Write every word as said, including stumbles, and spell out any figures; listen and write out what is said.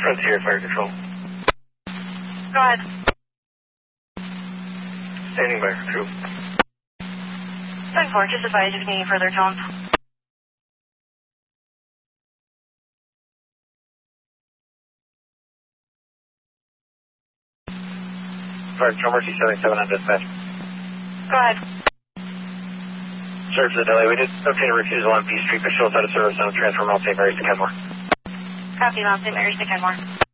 Frontier Fire Control. Go ahead. Standing by for crew. ten four, just advise if you need further tones. Fire Control Mercy seventy-seven on dispatch. Go ahead. Sorry for the delay. We did obtain a refusal on B Street, but shows out of service on transfer Mount Saint Mary's to Kenmore. Copy, Mount Saint Mary's to Kenmore.